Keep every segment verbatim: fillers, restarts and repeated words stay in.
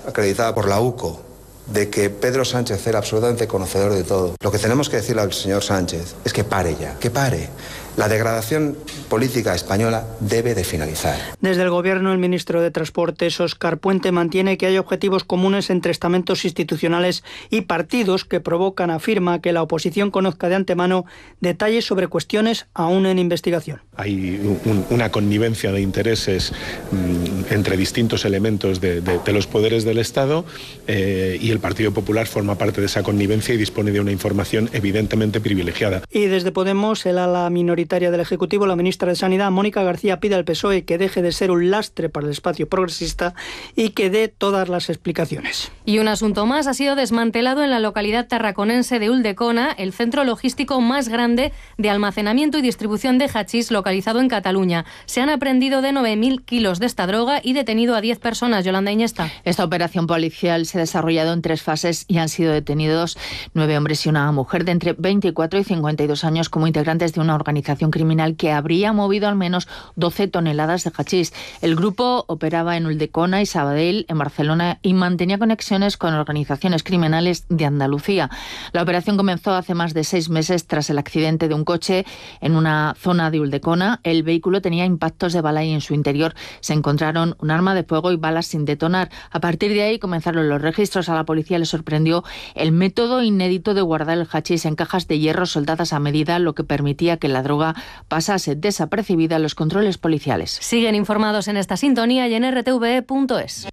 acreditada por la U C O de que Pedro Sánchez era absolutamente conocedor de todo. Lo que tenemos que decirle al señor Sánchez es que pare ya, que pare. La degradación política española debe de finalizar. Desde el Gobierno, el ministro de Transportes, Óscar Puente, mantiene que hay objetivos comunes entre estamentos institucionales y partidos que provocan, afirma, que la oposición conozca de antemano detalles sobre cuestiones aún en investigación. Hay un, una connivencia de intereses mmm, entre distintos elementos de, de, de los poderes del Estado eh, y el Partido Popular forma parte de esa connivencia y dispone de una información evidentemente privilegiada. Y desde Podemos, el ala minoritaria del Ejecutivo, la ministra de Sanidad, Mónica García, pide al P S O E que deje de ser un lastre para el espacio progresista y que dé todas las explicaciones. Y un asunto más: ha sido desmantelado en la localidad tarraconense de Ulldecona el centro logístico más grande de almacenamiento y distribución de hachís localizado en Cataluña. Se han aprehendido de nueve mil kilos de esta droga y detenido a diez personas. Yolanda Iñesta. Esta operación policial se ha desarrollado en tres fases y han sido detenidos nueve hombres y una mujer de entre veinticuatro y cincuenta y dos años como integrantes de una organización criminal que habría movido al menos doce toneladas de hachís. El grupo operaba en Ulldecona y Sabadell, en Barcelona, y mantenía conexiones con organizaciones criminales de Andalucía. La operación comenzó hace más de seis meses tras el accidente de un coche en una zona de Ulldecona. El vehículo tenía impactos de bala y en su interior se encontraron un arma de fuego y balas sin detonar. A partir de ahí comenzaron los registros. A la policía le sorprendió el método inédito de guardar el hachís en cajas de hierro soldadas a medida, lo que permitía que la droga pasase desapercibida en los controles policiales. Siguen informados en esta sintonía y en r t v e punto es.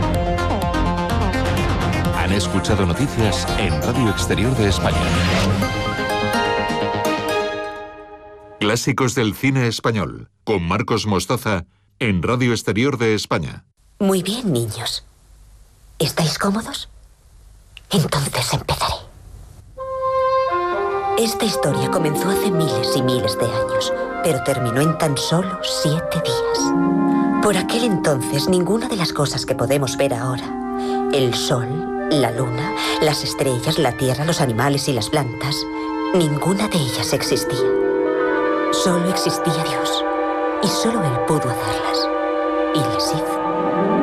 Han escuchado noticias en Radio Exterior de España. Clásicos del cine español, con Marcos Mostaza, en Radio Exterior de España. Muy bien, niños. ¿Estáis cómodos? Entonces empezaré. Esta historia comenzó hace miles y miles de años, pero terminó en tan solo siete días. Por aquel entonces, ninguna de las cosas que podemos ver ahora, el sol, la luna, las estrellas, la tierra, los animales y las plantas, ninguna de ellas existía. Solo existía Dios, y solo Él pudo hacerlas, y las hizo.